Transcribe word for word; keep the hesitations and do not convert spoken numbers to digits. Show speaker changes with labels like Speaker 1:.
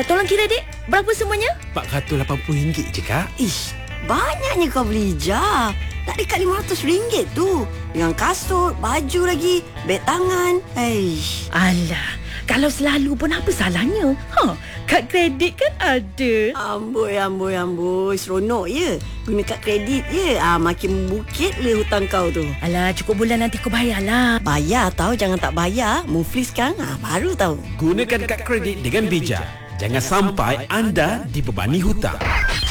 Speaker 1: tolong kira, dek. Berapa semuanya?
Speaker 2: empat ratus lapan puluh ringgit je, Kak.
Speaker 3: Ish, banyaknya kau beli hijab. Tak dekat lima ratus ringgit tu. Dengan kasut, baju lagi, beg tangan. Eish.
Speaker 1: Alah, kalau selalu pun apa salahnya? Ha, kad kredit kan ada.
Speaker 3: Amboi, amboi, amboi. Seronok je. Guna kad kredit je. Ah, makin membukit le hutang kau tu.
Speaker 1: Alah, cukup bulan nanti kau bayarlah.
Speaker 3: Bayar tau, jangan tak bayar. Muflis sekarang ah, baru tahu.
Speaker 2: Gunakan kad kredit dengan bijak. Jangan sampai anda dibebani hutang.